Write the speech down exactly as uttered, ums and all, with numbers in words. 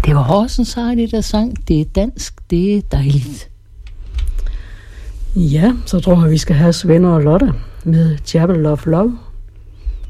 Det var Horse Society, der sang. Det er dansk, det er dejligt. Ja, så tror jeg, vi skal have Svend og Lotte med Chapel of Love.